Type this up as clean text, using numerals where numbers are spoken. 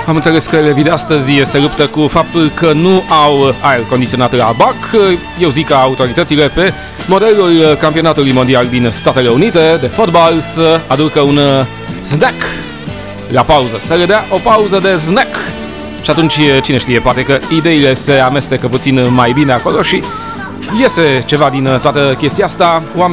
Am înțeles că elevii de astăzi se luptă cu faptul că nu au aer condiționat la BAC. Eu zic că autoritățile pe modelul campionatului mondial din Statele Unite de fotbal să aducă un snack la pauză, să le dea o pauză de snack. Și atunci, cine știe, poate că ideile se amestecă puțin mai bine acolo și iese ceva din toată chestia asta.